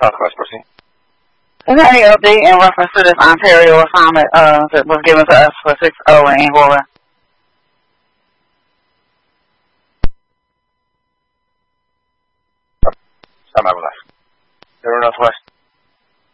Southwest, proceed. Is there any update in reference to this Ontario assignment that was given to us for 6-0 in Angora? Stand by with us. Aero Northwest